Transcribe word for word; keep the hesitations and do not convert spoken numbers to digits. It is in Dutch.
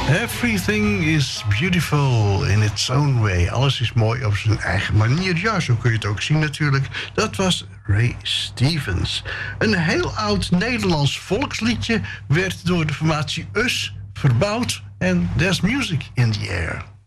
Everything is beautiful in its own way. Alles is mooi op zijn eigen manier. Ja, zo kun je het ook zien natuurlijk. Dat was Ray Stevens. Een heel oud Nederlands volksliedje werd door de formatie U S verbouwd. En there's music in the air.